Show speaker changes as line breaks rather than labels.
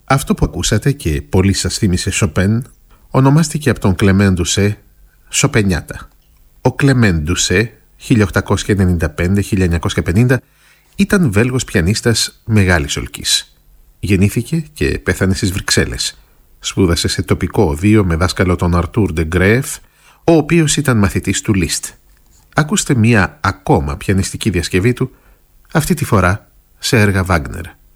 Αυτό που ακούσατε και πολύ σας θύμισε Σοπέν ονομάστηκε από τον Κλεμέν Ντουσέ Σοπενιάτα. Ο Κλεμέν Ντουσέ 1895-1950 ήταν Βέλγος πιανίστας μεγάλης ολκής. Γεννήθηκε και πέθανε στις Βρυξέλλες. Σπούδασε σε τοπικό οδείο με δάσκαλο τον Αρτούρ ντε Γκρέφ, ο οποίος ήταν μαθητής του Λίστ. Ακούστε μία ακόμα πιανιστική διασκευή του, αυτή τη φορά σε έργα Βάγνερ.